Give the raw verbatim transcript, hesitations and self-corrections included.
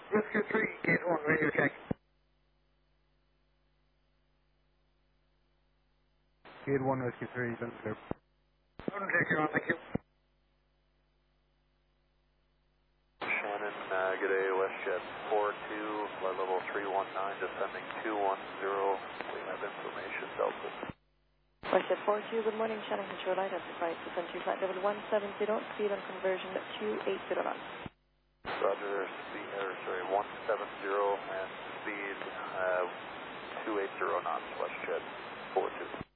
Whiskey three, gate one, radio check. Gate one, Whiskey three, done clear. Don't check you on, thank you. Shannon, uh, good day, WestJet four two, flight level three one nine, descending two one zero. We have information, Delta. WestJet four two, good morning, Shannon Control, identified, descend to flight level one seven zero, speed on conversion at two eight zero knots. Roger, speed, or sorry, one seven zero and speed uh, two eight zero knots, WestJet four two.